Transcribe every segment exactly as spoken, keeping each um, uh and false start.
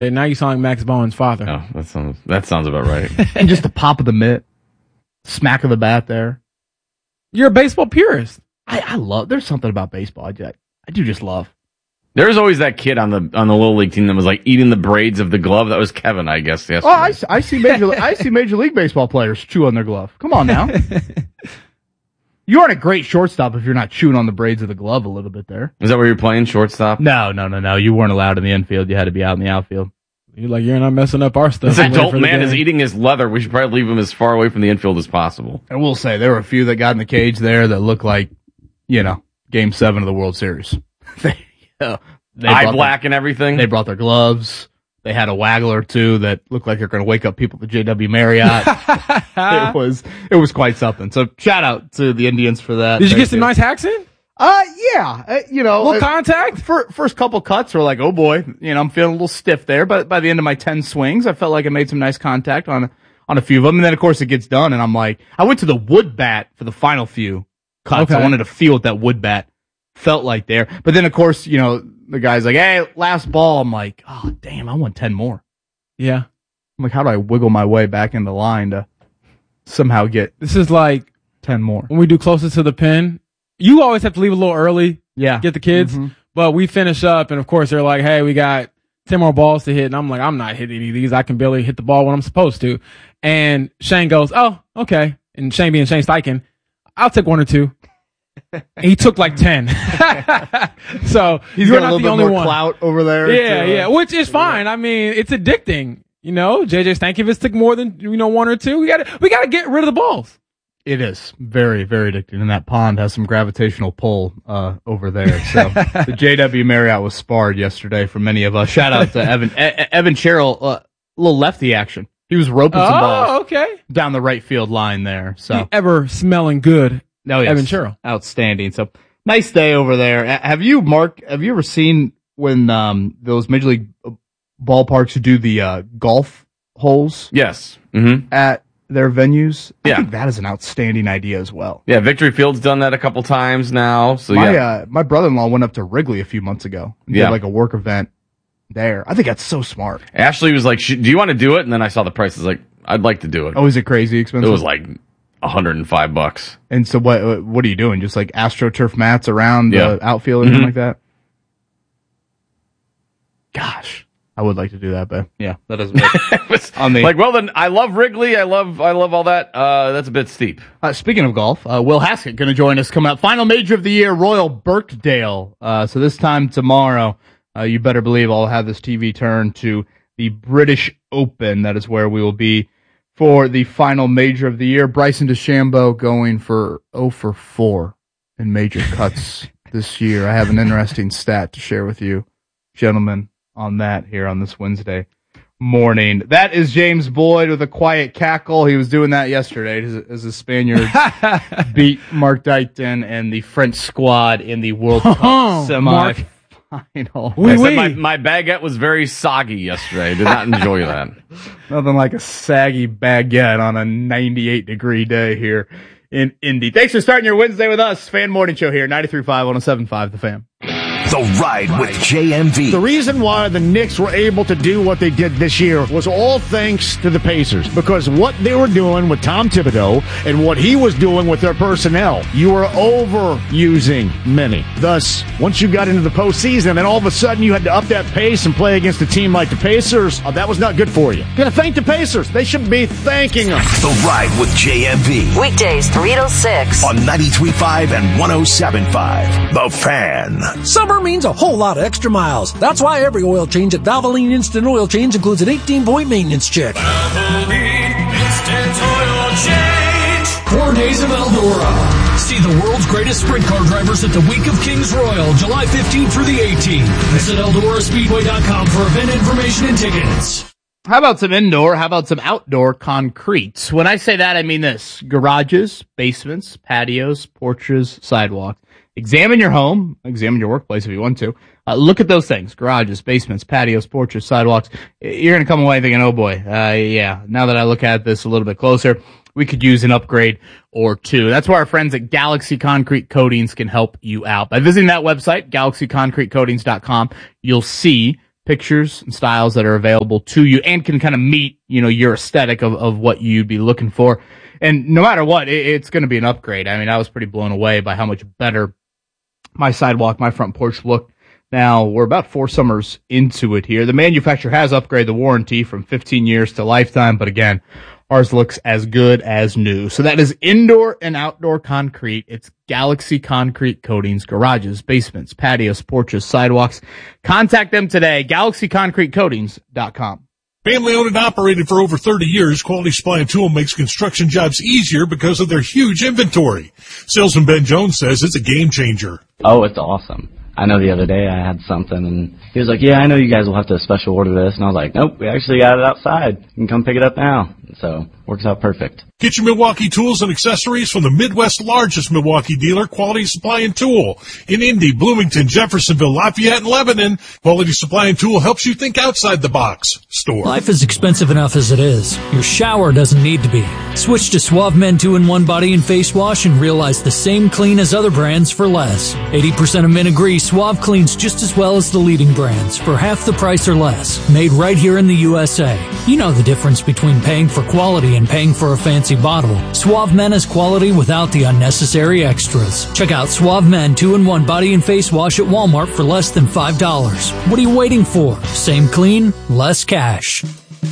And now you sound like Max Bowen's father. Oh, that sounds that sounds about right. And just the pop of the mitt, smack of the bat there. You're a baseball purist. I, I love. There's something about baseball I, just, I do just love. There's always that kid on the on the little league team that was like eating the braids of the glove. That was Kevin, I guess. Yesterday. Oh, I, I see major. I see Major League Baseball players chew on their glove. Come on now. You aren't a great shortstop if you're not chewing on the braids of the glove a little bit there. Is that where you're playing, shortstop? No, no, no, no. You weren't allowed in the infield. You had to be out in the outfield. You're like, you're not messing up our stuff. This adult man is eating his leather. We should probably leave him as far away from the infield as possible. I will say, there were a few that got in the cage there that looked like, you know, Game seven of the World Series. they, uh, they Eye black their, and everything. They brought their gloves. They had a waggler, too, that looked like they're going to wake up people at the J W Marriott. it was it was quite something. So shout out to the Indians for that. Did you Thank get some you. nice hacks in? Uh, yeah. Uh, you know. Little uh, contact? For, first couple cuts were like, oh boy, you know, I'm feeling a little stiff there. But by the end of my ten swings, I felt like I made some nice contact on, on a few of them. And then, of course, it gets done. And I'm like, I went to the wood bat for the final few cuts. Okay. I wanted to feel what that wood bat felt like there. But then, of course, you know, the guy's like, hey, last ball. I'm like, oh, damn, I want ten more. Yeah. I'm like, how do I wiggle my way back in the line to somehow get This is like ten more? when we do closest to the pin. You always have to leave a little early. Yeah. Get the kids. Mm-hmm. But we finish up, and of course, they're like, hey, we got ten more balls to hit. And I'm like, I'm not hitting any of these. I can barely hit the ball when I'm supposed to. And Shane goes, oh, okay. And Shane being Shane Steichen, I'll take one or two. And he took like ten. So He's you're got a not little the bit only more one. clout over there. Yeah, to, uh, yeah, which is fine. I mean, it's addicting. You know, J J Stankiewicz took more than, you know, one or two. We got to we got to get rid of the balls. It is very, very addicting, and that pond has some gravitational pull uh, over there. So the J W Marriott was sparred yesterday for many of us. Shout out to Evan e- Evan Sherrill, uh, little lefty action. He was roping some Oh, balls okay. down the right field line there. So The ever smelling good, oh, yes. Evan Sherrill. Outstanding. So nice day over there. A- Have you, Mark? Have you ever seen when um, those major league ballparks do the uh, golf holes? Yes. Mm-hmm. At their venues. I Yeah. think that is an outstanding idea as well. Yeah, Victory Field's done that a couple times now. So my yeah, uh, my brother-in-law went up to Wrigley a few months ago and Yeah. did like a work event there. I think that's so smart. Ashley was like, "Sh- "Do you want to do it?" And then I saw the prices. Like, I'd like to do it. Oh, is it crazy It expensive? was like a hundred and five bucks. And so what? What are you doing? Just like AstroTurf mats around Yeah. the outfield or anything Mhm. like that? Gosh, I would like to do that, but yeah, that doesn't. It was On the- like, well, then I love Wrigley. I love, I love all that. Uh, that's a bit steep. Uh, speaking of golf, uh, Will Haskett going to join us coming up. Final major of the year, Royal Birkdale. Uh, so this time tomorrow, uh, you better believe I'll have this T V turned to the British Open. That is where we will be for the final major of the year. Bryson DeChambeau going for oh for four in major cuts this year. I have an interesting stat to share with you, gentlemen, on that here on this Wednesday morning. That is James Boyd with a quiet cackle. He was doing that yesterday as, as the Spaniards beat Mark Dighton and the French squad in the World Cup Mark. semi-final. Oui, I said oui. my, my baguette was very soggy yesterday. I did not enjoy that. Nothing like a saggy baguette on a ninety-eight degree day here in Indy. Thanks for starting your Wednesday with us. Fan Morning Show here, ninety-three point five, one oh seven point five, The Fan. The Ride with J M V. The reason why the Knicks were able to do what they did this year was all thanks to the Pacers, because what they were doing with Tom Thibodeau and what he was doing with their personnel, you were overusing many. Thus, once you got into the postseason, then all of a sudden you had to up that pace and play against a team like the Pacers. Oh, that was not good for you. You got to thank the Pacers. They should be thanking them. The Ride with J M V. Weekdays, three to six. On ninety-three point five and one oh seven point five. The Fan. Summer means a whole lot of extra miles. That's why every oil change at Valvoline Instant Oil Change includes an eighteen-point maintenance check. Valvoline Instant Oil Change. Four days of Eldora. See the world's greatest sprint car drivers at the Week of Kings Royal, July fifteenth through the eighteenth. Visit Eldora Speedway dot com for event information and tickets. How about some indoor? How about some outdoor concrete? When I say that, I mean this. Garages, basements, patios, porches, sidewalks. Examine your home. Examine your workplace if you want to. Uh, look at those things. Garages, basements, patios, porches, sidewalks. You're going to come away thinking, oh boy, uh, yeah, now that I look at this a little bit closer, we could use an upgrade or two. That's where our friends at Galaxy Concrete Coatings can help you out. By visiting that website, galaxy concrete coatings dot com, you'll see pictures and styles that are available to you and can kind of meet, you know, your aesthetic of, of what you'd be looking for. And no matter what, it, it's going to be an upgrade. I mean, I was pretty blown away by how much better my sidewalk, my front porch looked. Now, we're about four summers into it here. The manufacturer has upgraded the warranty from fifteen years to lifetime, but again, ours looks as good as new. So that is indoor and outdoor concrete. It's Galaxy Concrete Coatings, garages, basements, patios, porches, sidewalks. Contact them today, galaxy concrete coatings dot com. Family owned and operated for over thirty years, Quality Supply and Tool makes construction jobs easier because of their huge inventory. Salesman Ben Jones says it's a game changer. Oh, it's awesome. I know the other day I had something, and he was like, yeah, I know you guys will have to special order this. And I was like, nope, we actually got it outside. You can come pick it up now. So, works out perfect. Get your Milwaukee tools and accessories from the Midwest's largest Milwaukee dealer, Quality Supply and Tool. In Indy, Bloomington, Jeffersonville, Lafayette, and Lebanon, Quality Supply and Tool helps you think outside the box. Store. Life is expensive enough as it is. Your shower doesn't need to be. Switch to Suave Men two in one body and face wash and realize the same clean as other brands for less. eighty percent of men agree Suave cleans just as well as the leading brands for half the price or less. Made right here in the U S A. You know the difference between paying for quality and paying for a fancy bottle. Suave Men is quality without the unnecessary extras. Check out Suave Men two in one body and face wash at Walmart for less than five dollars. What are you waiting for? Same clean, less cash.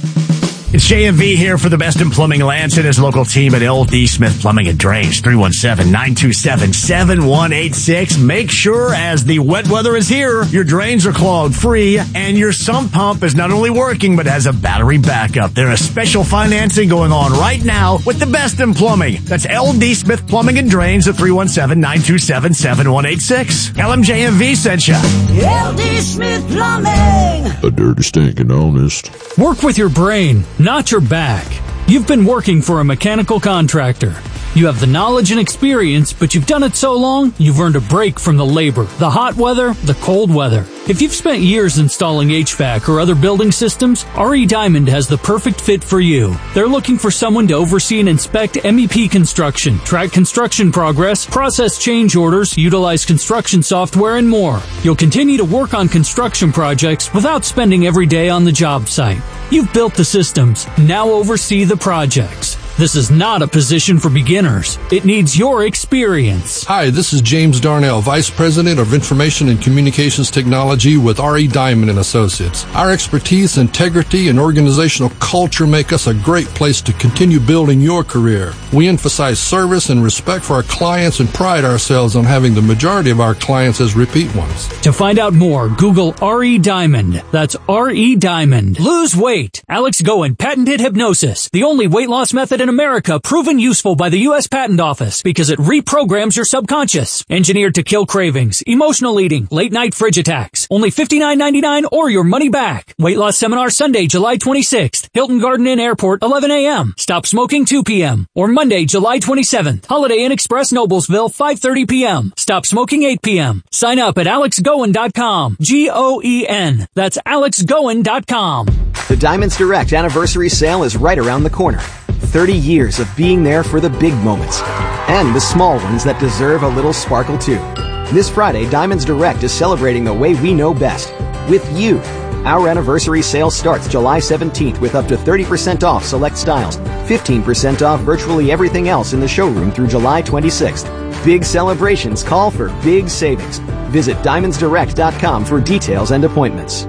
It's J M V here for the best in plumbing. Lance and his local team at L D Smith Plumbing and Drains, three one seven, nine two seven, seven one eight six. Make sure as the wet weather is here, your drains are clogged free and your sump pump is not only working but has a battery backup. There is special financing going on right now with the best in plumbing. That's L D Smith Plumbing and Drains at three one seven, nine two seven, seven one eight six. L M J M V sent you. L D Smith Plumbing. A dirty, stinking honest. Work with your brain, not your back. You've been working for a mechanical contractor. You have the knowledge and experience, but you've done it so long, you've earned a break from the labor, the hot weather, the cold weather. If you've spent years installing H V A C or other building systems, R E Diamond has the perfect fit for you. They're looking for someone to oversee and inspect M E P construction, track construction progress, process change orders, utilize construction software, and more. You'll continue to work on construction projects without spending every day on the job site. You've built the systems, now oversee the projects. This is not a position for beginners. It needs your experience. Hi, this is James Darnell, Vice President of Information and Communications Technology with R E Diamond and Associates. Our expertise, integrity, and organizational culture make us a great place to continue building your career. We emphasize service and respect for our clients and pride ourselves on having the majority of our clients as repeat ones. To find out more, Google R E Diamond. That's R E Diamond. Lose weight. Alex Goen patented hypnosis, the only weight loss method in America proven useful by the U S Patent Office because it reprograms your subconscious. Engineered to kill cravings, emotional eating, late night fridge attacks. Only fifty-nine ninety-nine or your money back. Weight loss seminar Sunday, July twenty-sixth. Hilton Garden Inn Airport, eleven a.m. Stop smoking, two p.m. Or Monday, July twenty-seventh. Holiday Inn Express, Noblesville, five thirty p.m. Stop smoking, eight p.m. Sign up at alex goen dot com. G O E N. That's alex goen dot com. The Diamonds Direct anniversary sale is right around the corner. thirty years of being there for the big moments and the small ones that deserve a little sparkle too. This Friday, Diamonds Direct is celebrating the way we know best, with you. Our anniversary sale starts July seventeenth with up to thirty percent off select styles, fifteen percent off virtually everything else in the showroom through July twenty-sixth. Big celebrations call for big savings. Visit diamonds direct dot com for details and appointments.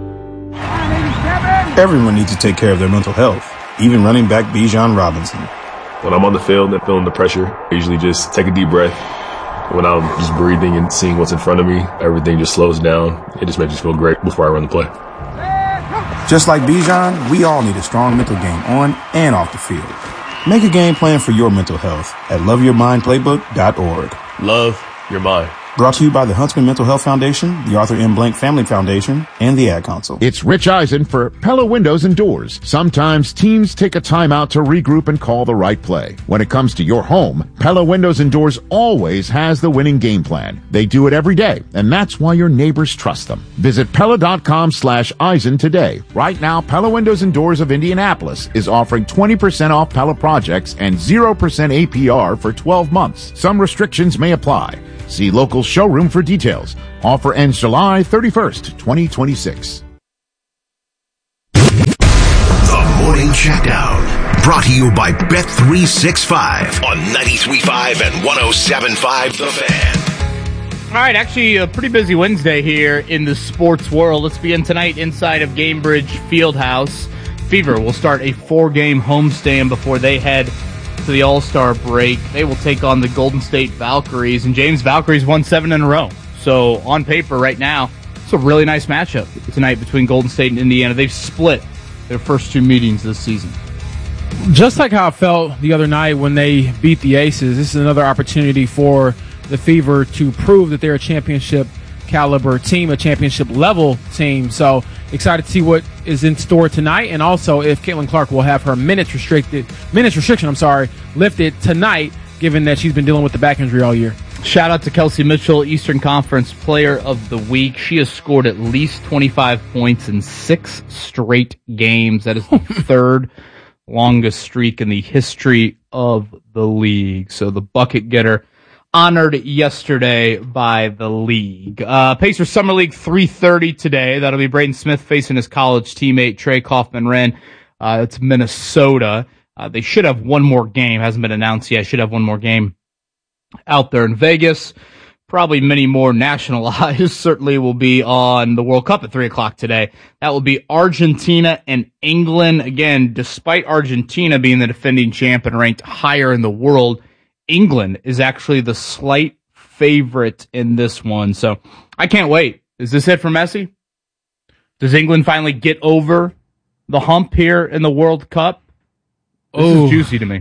Everyone needs to take care of their mental health, even running back Bijan Robinson. When I'm on the field and feeling the pressure, I usually just take a deep breath. When I'm just breathing and seeing what's in front of me, everything just slows down. It just makes me feel great before I run the play. Just like Bijan, we all need a strong mental game on and off the field. Make a game plan for your mental health at love your mind playbook dot org. Love your mind. Brought to you by the Huntsman Mental Health Foundation, the Arthur M. Blank Family Foundation, and the Ad Council. It's Rich Eisen for Pella Windows and Doors. Sometimes teams take a timeout to regroup and call the right play. When it comes to your home, Pella Windows and Doors always has the winning game plan. They do it every day, and that's why your neighbors trust them. Visit Pella.com slash Eisen today. Right now, Pella Windows and Doors of Indianapolis is offering twenty percent off Pella projects and zero percent A P R for twelve months. Some restrictions may apply. See local showroom for details. Offer ends July thirty-first, twenty twenty-six. Morning Checkdown. Brought to you by Bet three sixty-five on ninety-three point five and one oh seven point five The Fan. All right, actually a pretty busy Wednesday here in the sports world. Let's begin tonight inside of Gainbridge Fieldhouse. Fever will start a four-game homestand before they head to the All-Star break. They will take on the Golden State Valkyries, and James, Valkyries won seven in a row. So on paper right now, it's a really nice matchup tonight between Golden State and Indiana. They've split their first two meetings this season. Just like how I felt the other night when they beat the Aces, this is another opportunity for the Fever to prove that they're a championship caliber team, a championship level team. So excited to see what is in store tonight, and also if Caitlin Clark will have her minutes restricted, minutes restriction, I'm sorry, lifted tonight, given that she's been dealing with the back injury all year. Shout out to Kelsey Mitchell, Eastern Conference Player of the Week. She has scored at least twenty-five points in six straight games. That is the third longest streak in the history of the league. So the bucket getter honored yesterday by the league. Uh, Pacers Summer League three thirty today. That'll be Braden Smith facing his college teammate Trey Kaufman-Wren. Uh, it's Minnesota. Uh, they should have one more game. Hasn't been announced yet. Should have one more game out there in Vegas. Probably many more national eyes certainly will be on the World Cup at three o'clock today. That will be Argentina and England. Again, despite Argentina being the defending champ and ranked higher in the world, England is actually the slight favorite in this one. So I can't wait. Is this it for Messi? Does England finally get over the hump here in the World Cup? This Ooh. is juicy to me.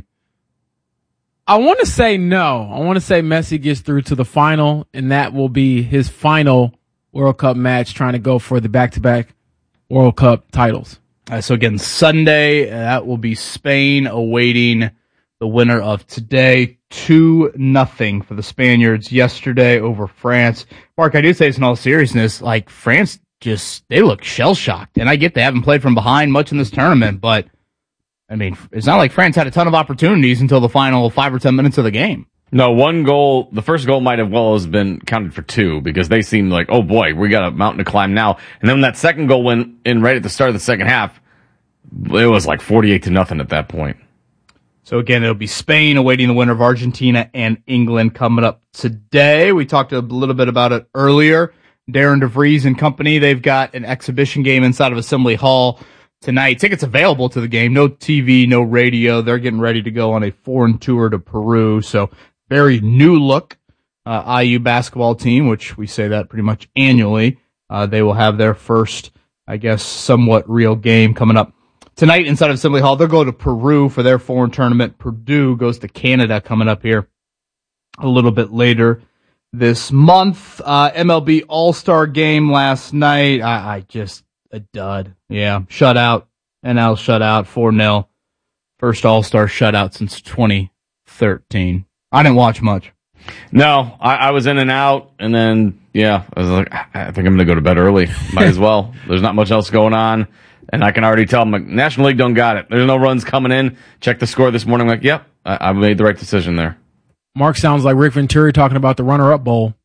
I want to say no. I want to say Messi gets through to the final, and that will be his final World Cup match, trying to go for the back-to-back World Cup titles. Uh, so again, Sunday, uh, that will be Spain awaiting the winner of today. two nothing for the Spaniards yesterday over France. Mark, I do say this in all seriousness, like France just, they look shell-shocked. And I get they haven't played from behind much in this tournament, but I mean, it's not like France had a ton of opportunities until the final five or ten minutes of the game. No, one goal, the first goal might have well has been counted for two because they seemed like, oh boy, we got a mountain to climb now. And then when that second goal went in right at the start of the second half, it was like forty-eight to nothing at that point. So again, it'll be Spain awaiting the winner of Argentina and England coming up today. We talked a little bit about it earlier. Darren DeVries and company, they've got an exhibition game inside of Assembly Hall tonight. Tickets available to the game. No T V, no radio. They're getting ready to go on a foreign tour to Peru. So very new look uh, I U basketball team, which we say that pretty much annually. Uh, they will have their first, I guess, somewhat real game coming up tonight inside of Assembly Hall. They'll go to Peru for their foreign tournament. Purdue goes to Canada coming up here a little bit later this month. Uh, M L B All-Star game last night. I, I just, a dud. Yeah, shutout. N L shutout, four nil. First All-Star shutout since twenty thirteen. I didn't watch much. No, I, I was in and out, and then, yeah, I was like, I think I'm going to go to bed early. Might as well. There's not much else going on. And I can already tell them, like, National League don't got it. There's no runs coming in. Check the score this morning. I'm like, yep, I, I made the right decision there. Mark sounds like Rick Venturi talking about the runner-up bowl.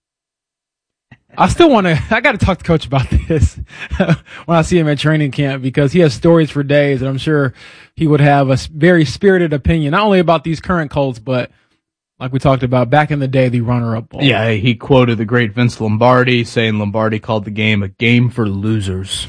I still want to, I got to talk to Coach about this when I see him at training camp, because he has stories for days, and I'm sure he would have a very spirited opinion, not only about these current Colts, but like we talked about back in the day, the runner-up bowl. Yeah, he quoted the great Vince Lombardi, saying Lombardi called the game a game for losers.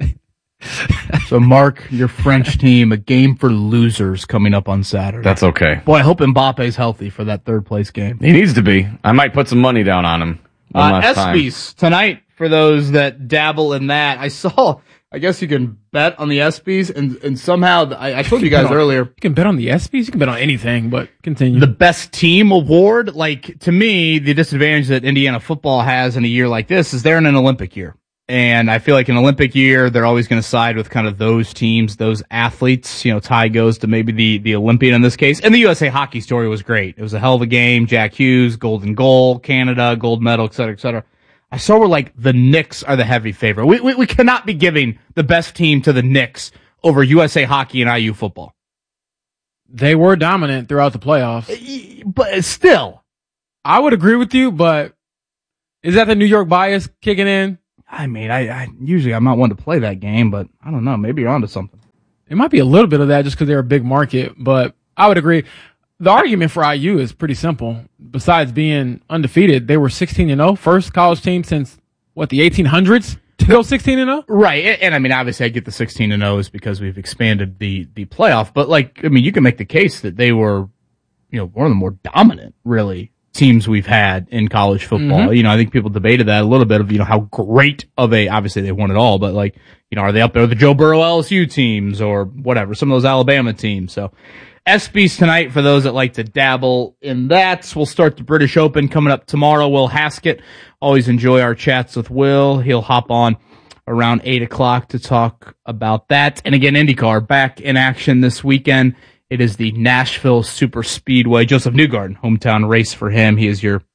So, Mark, your French team, a game for losers coming up on Saturday. That's okay. Boy, I hope Mbappe's healthy for that third-place game. He needs to be. I might put some money down on him. Uh, ESPYs tonight, for those that dabble in that. I saw, I guess you can bet on the ESPYs, and, and somehow, I, I told you guys on, earlier. You can bet on the ESPYs? You can bet on anything, but continue. The best team award, like, to me, the disadvantage that Indiana football has in a year like this is they're in an Olympic year. And I feel like in Olympic year, they're always going to side with kind of those teams, those athletes. You know, tie goes to maybe the, the Olympian in this case. And the U S A hockey story was great. It was a hell of a game. Jack Hughes, golden goal, Canada, gold medal, et cetera, et cetera. I saw where, like, the Knicks are the heavy favorite. We, we, we cannot be giving the best team to the Knicks over U S A hockey and I U football. They were dominant throughout the playoffs. But still. I would agree with you, but is that the New York bias kicking in? I mean, I, I usually I'm not one to play that game, but I don't know. Maybe you're onto something. It might be a little bit of that just because they're a big market, but I would agree. The argument for I U is pretty simple. Besides being undefeated, they were sixteen and oh, first college team since, what, the eighteen hundreds to go sixteen and oh? Right. And, and I mean, obviously I get the sixteen and ohs because we've expanded the, the playoff, but like, I mean, you can make the case that they were, you know, one of the more dominant, really, teams we've had in college football. Mm-hmm. You know, I think people debated that a little bit of, you know, how great of a, obviously they won it all, but like, you know, are they up there with the Joe Burrow L S U teams or whatever, some of those Alabama teams. So ESPYs tonight for those that like to dabble in that. We'll start the British Open coming up tomorrow. Will Haskett, always enjoy our chats with Will. He'll hop on around eight o'clock to talk about that. And again, IndyCar back in action this weekend. It is the Nashville Super Speedway. Joseph Newgarden, hometown race for him. He is your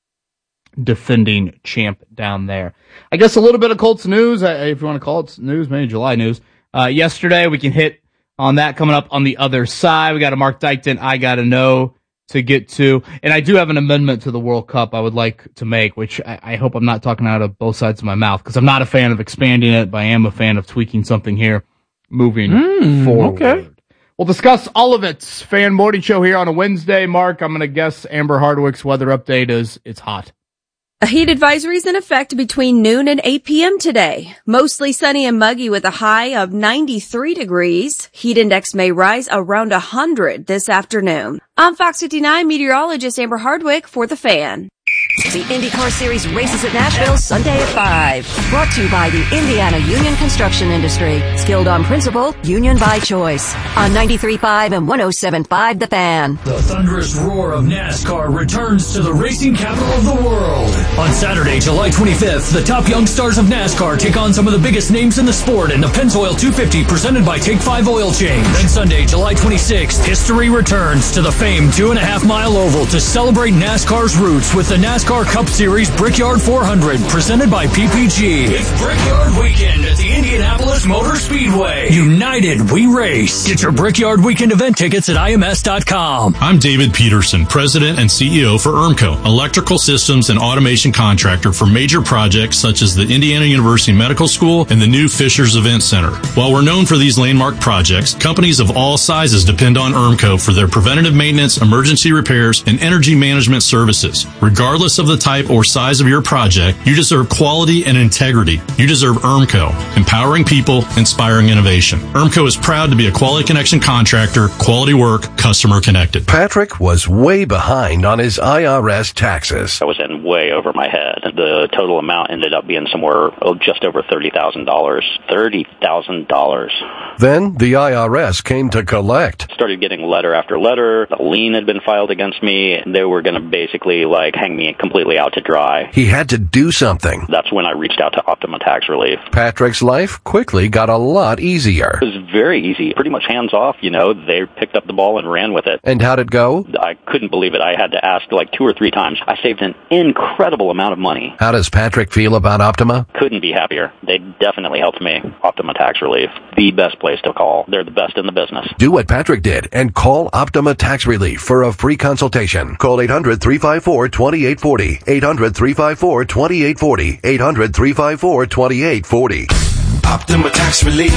defending champ down there. I guess a little bit of Colts news, if you want to call it news, maybe July news. Uh, yesterday, we can hit on that coming up on the other side. We got a Mark Dykton, I Gotta Know to get to. And I do have an amendment to the World Cup I would like to make, which I, I hope I'm not talking out of both sides of my mouth, because I'm not a fan of expanding it, but I am a fan of tweaking something here moving mm, forward. Okay. We'll discuss all of it. Fan Morning Show here on a Wednesday. Mark, I'm going to guess Amber Hardwick's weather update is it's hot. A heat advisory is in effect between noon and eight p.m. today. Mostly sunny and muggy with a high of ninety-three degrees. Heat index may rise around one hundred this afternoon. I'm Fox fifty-nine meteorologist Amber Hardwick for The Fan. The IndyCar Series races at Nashville Sunday at five. Brought to you by the Indiana Union Construction Industry. Skilled on principle, union by choice. On ninety-three point five and one oh seven point five The Fan. The thunderous roar of NASCAR returns to the racing capital of the world. On Saturday, July twenty-fifth, the top young stars of NASCAR take on some of the biggest names in the sport in the Pennzoil two fifty presented by Take five Oil Change. Then Sunday, July twenty-sixth, history returns to the famed two and a half mile oval to celebrate NASCAR's roots with the NASCAR Cup Series Brickyard four hundred presented by P P G. It's Brickyard Weekend at the Indianapolis Motor Speedway. United we race. Get your Brickyard Weekend event tickets at I M S dot com. I'm David Peterson, President and C E O for ERMCO, electrical systems and automation contractor for major projects such as the Indiana University Medical School and the new Fishers Event Center. While we're known for these landmark projects, companies of all sizes depend on ERMCO for their preventative maintenance, emergency repairs, and energy management services. Regardless of the type or size of your project, you deserve quality and integrity. You deserve ERMCO, empowering people, inspiring innovation. ERMCO is proud to be a Quality Connection contractor, quality work, customer connected. Patrick was way behind on his I R S taxes. I was in way over my head. The total amount ended up being somewhere oh, just over thirty thousand dollars. thirty thousand dollars. Then the I R S came to collect. Started getting letter after letter. A lien had been filed against me. They were going to basically like hang me completely out to dry. He had to do something. That's when I reached out to Optima Tax Relief. Patrick's life quickly got a lot easier. It was very easy. Pretty much hands off, you know. They picked up the ball and ran with it. And how'd it go? I couldn't believe it. I had to ask like two or three times. I saved an incredible amount of money. How does Patrick feel about Optima? Couldn't be happier. They definitely helped me. Optima Tax Relief. The best place to call. They're the best in the business. Do what Patrick did and call Optima Tax Relief for a free consultation. Call eight hundred, three five four, two eight four zero. eight hundred, three five four, two eight four zero. eight hundred, three five four, two eight four zero. Optima Tax Relief.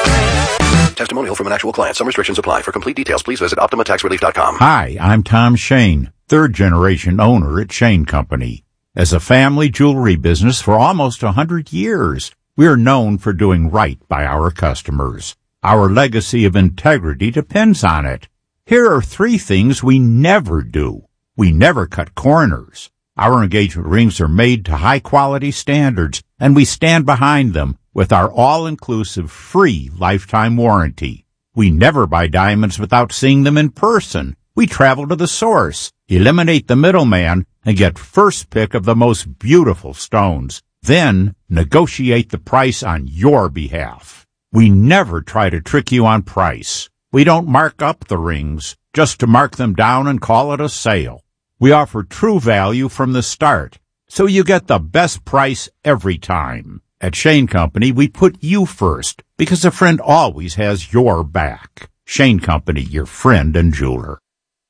Testimonial from an actual client. Some restrictions apply. For complete details, please visit Optima Tax Relief dot com. Hi, I'm Tom Shane, third generation owner at Shane Company. As a family jewelry business for almost a hundred years, we're known for doing right by our customers. Our legacy of integrity depends on it. Here are three things we never do. We never cut corners. Our engagement rings are made to high-quality standards, and we stand behind them with our all-inclusive free lifetime warranty. We never buy diamonds without seeing them in person. We travel to the source, eliminate the middleman, and get first pick of the most beautiful stones. Then negotiate the price on your behalf. We never try to trick you on price. We don't mark up the rings just to mark them down and call it a sale. We offer true value from the start, so you get the best price every time. At Shane Company, we put you first, because a friend always has your back. Shane Company, your friend and jeweler.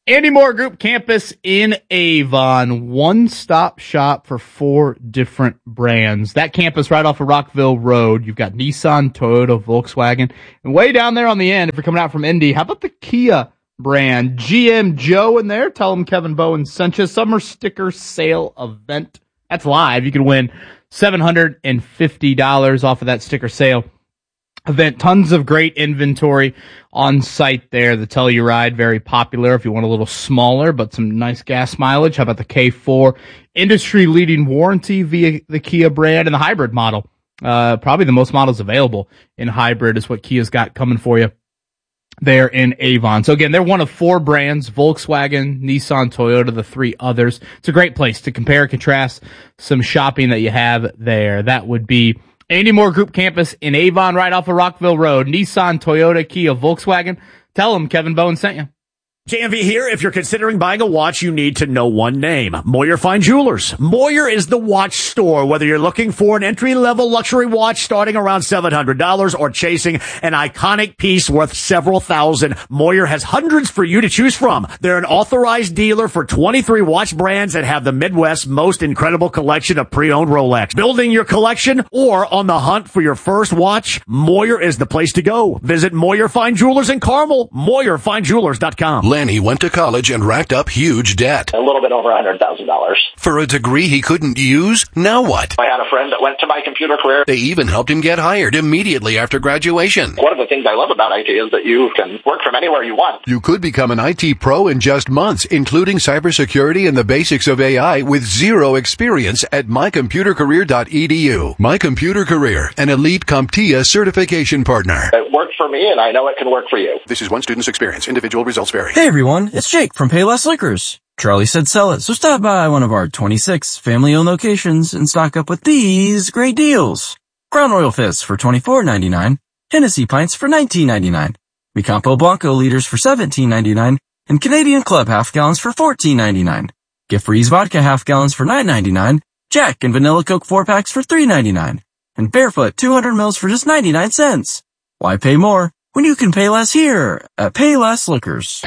Andy Moore Group campus in Avon, one-stop shop for four different brands. That campus right off of Rockville Road. You've got Nissan, Toyota, Volkswagen, and way down there on the end, if you're coming out from Indy, how about the Kia brand? G M Joe in there. Tell him Kevin Bowen sent you. Summer sticker sale event. That's live. You can win seven hundred fifty dollars off of that sticker sale event. Tons of great inventory on site there. The Telluride, very popular if you want a little smaller, but some nice gas mileage. How about the K four? Industry-leading warranty via the Kia brand, and the hybrid model. Uh, probably the most models available in hybrid is what Kia's got coming for you there in Avon. So again, they're one of four brands: Volkswagen, Nissan, Toyota, the three others. It's a great place to compare and contrast some shopping that you have there. That would be Andy Moore Group campus in Avon, right off of Rockville Road. Nissan, Toyota, Kia, Volkswagen. Tell them Kevin Bowen sent you. J M V here. If you're considering buying a watch, you need to know one name: Moyer Fine Jewelers. Moyer is the watch store. Whether you're looking for an entry-level luxury watch starting around seven hundred dollars or chasing an iconic piece worth several thousand, Moyer has hundreds for you to choose from. They're an authorized dealer for twenty-three watch brands that have the Midwest's most incredible collection of pre-owned Rolex. Building your collection or on the hunt for your first watch, Moyer is the place to go. Visit Moyer Fine Jewelers in Carmel, Moyer Fine Jewelers dot com. Lanny went to college and racked up huge debt. A little bit over one hundred thousand dollars. For a degree he couldn't use? Now what? I had a friend that went to My Computer Career. They even helped him get hired immediately after graduation. One of the things I love about I T is that you can work from anywhere you want. You could become an I T pro in just months, including cybersecurity and the basics of A I with zero experience at my computer career dot e d u. My Computer Career, an elite CompTIA certification partner. It worked for me, and I know it can work for you. This is one student's experience. Individual results vary. Hey everyone, it's Jake from Payless Liquors. Charlie said sell it, so stop by one of our twenty-six family-owned locations and stock up with these great deals. Crown Royal Fists for twenty-four ninety-nine, Hennessy Pints for nineteen ninety-nine, Micampo Blanco liters for seventeen ninety-nine, and Canadian Club half gallons for fourteen ninety-nine. Gift Freeze Vodka half gallons for nine ninety-nine, Jack and Vanilla Coke four packs for three ninety-nine, and Barefoot two hundred mils for just ninety-nine cents. Why pay more when you can pay less here at Payless Liquors?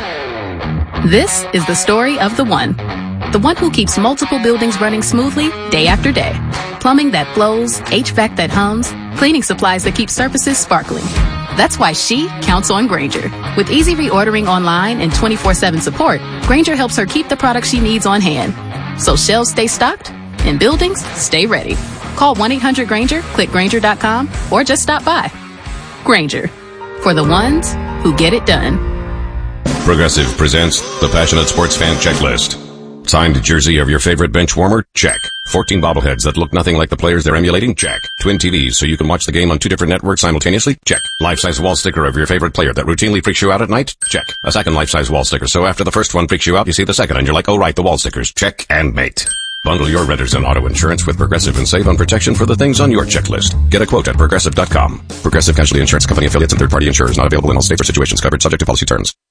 This is the story of the one. The one who keeps multiple buildings running smoothly day after day. Plumbing that flows, H V A C that hums, cleaning supplies that keep surfaces sparkling. That's why she counts on Grainger. With easy reordering online and twenty-four seven support, Grainger helps her keep the products she needs on hand. So shelves stay stocked and buildings stay ready. Call one eight hundred Grainger, click Grainger dot com, or just stop by. Grainger, for the ones who get it done. Progressive presents the Passionate Sports Fan Checklist. Signed jersey of your favorite bench warmer? Check. fourteen bobbleheads that look nothing like the players they're emulating? Check. Twin T Vs so you can watch the game on two different networks simultaneously? Check. Life-size wall sticker of your favorite player that routinely freaks you out at night? Check. A second life-size wall sticker so after the first one freaks you out, you see the second and you're like, oh right, the wall stickers. Check and mate. Bundle your renters and auto insurance with Progressive and save on protection for the things on your checklist. Get a quote at Progressive dot com. Progressive Casualty Insurance Company affiliates and third-party insurers not available in all states or situations covered subject to policy terms.